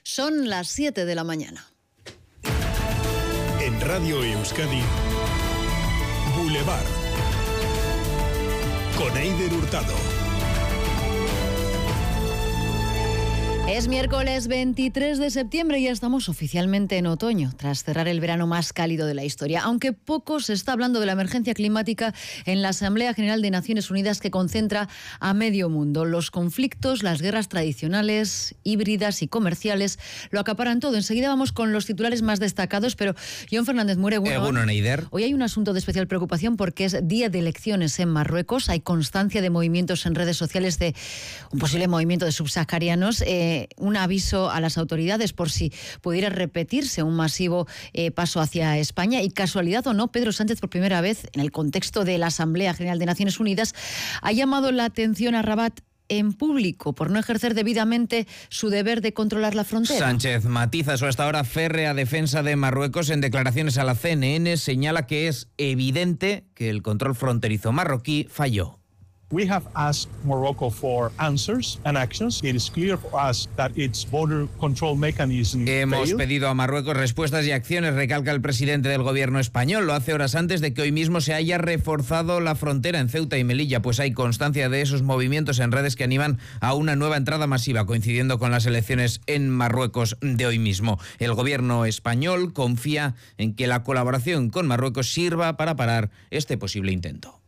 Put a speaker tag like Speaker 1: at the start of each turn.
Speaker 1: Son las 7 de la mañana.
Speaker 2: En Radio Euskadi, Boulevard, con Eider Hurtado.
Speaker 1: Es miércoles 23 de septiembre y ya estamos oficialmente en otoño, tras cerrar el verano más cálido de la historia. Aunque poco se está hablando de la emergencia climática en la Asamblea General de Naciones Unidas, que concentra a medio mundo. Los conflictos, las guerras tradicionales, híbridas y comerciales lo acaparan todo. Enseguida vamos con los titulares más destacados, pero Jon Fernández Mure, hoy hay un asunto de especial preocupación porque es día de elecciones en Marruecos. Hay constancia de movimientos en redes sociales de un posible movimiento de subsaharianos. Un aviso a las autoridades por si pudiera repetirse un masivo paso hacia España. Y casualidad o no, Pedro Sánchez, por primera vez en el contexto de la Asamblea General de Naciones Unidas, ha llamado la atención a Rabat en público por no ejercer debidamente su deber de controlar la frontera.
Speaker 3: Sánchez matiza su hasta ahora férrea defensa de Marruecos. En declaraciones a la CNN señala que es evidente que el control fronterizo marroquí falló.
Speaker 4: We have asked Morocco for answers and actions. It is clear for us that its border control mechanism
Speaker 3: Hemos pedido a Marruecos respuestas y acciones, recalca el presidente del gobierno español. Lo hace horas antes de que hoy mismo se haya reforzado la frontera en Ceuta y Melilla, pues hay constancia de esos movimientos en redes que animan a una nueva entrada masiva, coincidiendo con las elecciones en Marruecos de hoy mismo. El gobierno español confía en que la colaboración con Marruecos sirva para parar este posible intento.